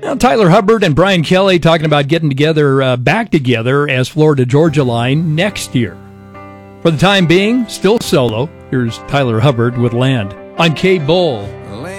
Well, Tyler Hubbard and Brian Kelly talking about getting together, back together as Florida-Georgia Line next year. For the time being, still solo. Here's Tyler Hubbard with Land on K-Bull.